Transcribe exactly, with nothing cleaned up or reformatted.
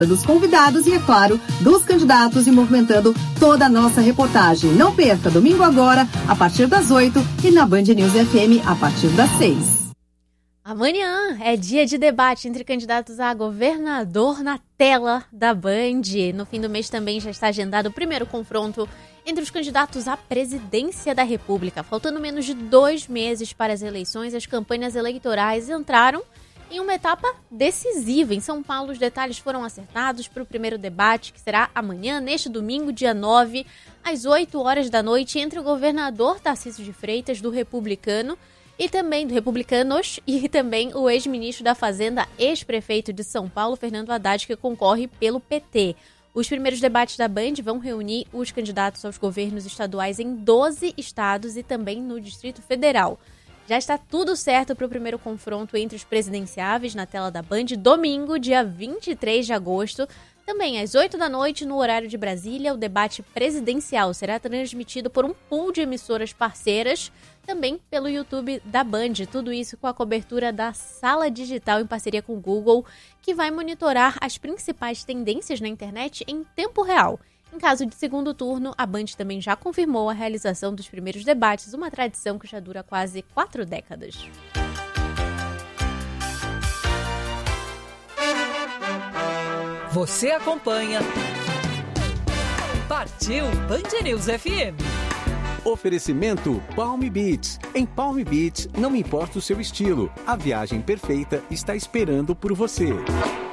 dos convidados e, é claro, dos candidatos e movimentando toda a nossa reportagem. Não perca, domingo agora, a partir das oito e na Band News F M a partir das seis. Amanhã é dia de debate entre candidatos a governador na tela da Band. No fim do mês também já está agendado o primeiro confronto entre os candidatos à presidência da República. Faltando menos de dois meses para as eleições, as campanhas eleitorais entraram em uma etapa decisiva. Em São Paulo, os detalhes foram acertados para o primeiro debate, que será amanhã, neste domingo, dia nove, às oito horas da noite, entre o governador Tarcísio de Freitas, do Republicano, e também do Republicanos, e também o ex-ministro da Fazenda, ex-prefeito de São Paulo, Fernando Haddad, que concorre pelo P T. Os primeiros debates da Band vão reunir os candidatos aos governos estaduais em doze estados e também no Distrito Federal. Já está tudo certo para o primeiro confronto entre os presidenciáveis na tela da Band, domingo, dia vinte e três de agosto. Também às oito da noite, no horário de Brasília, o debate presidencial será transmitido por um pool de emissoras parceiras, também pelo YouTube da Band. Tudo isso com a cobertura da Sala Digital em parceria com o Google, que vai monitorar as principais tendências na internet em tempo real. Em caso de segundo turno, a Band também já confirmou a realização dos primeiros debates, uma tradição que já dura quase quatro décadas. Você acompanha Partiu Band News F M. Oferecimento Palm Beach. Em Palm Beach, não importa o seu estilo, a viagem perfeita está esperando por você.